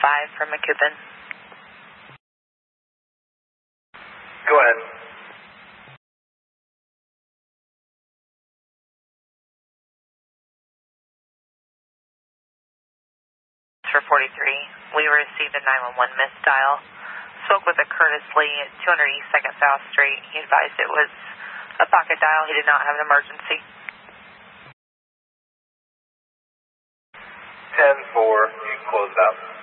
5 from McCoupin. Go ahead. For 43, we received a 911 missed dial. Spoke with a Curtis Lee at 200 East 2nd South Street. He advised it was a pocket dial. He did not have an emergency. 10-4, you can close it out.